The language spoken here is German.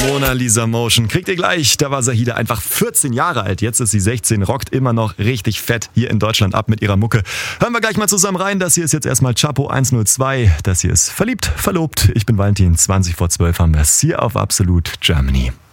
Mona Lisa Motion kriegt ihr gleich. Da war Zahida einfach 14 Jahre alt. Jetzt ist sie 16, rockt immer noch richtig fett hier in Deutschland ab mit ihrer Mucke. Hören wir gleich mal zusammen rein. Das hier ist jetzt erstmal Chapo 102. Das hier ist Verliebt, Verlobt. Ich bin Valentin. 20 vor 12 haben wir es hier auf Absolut Germany.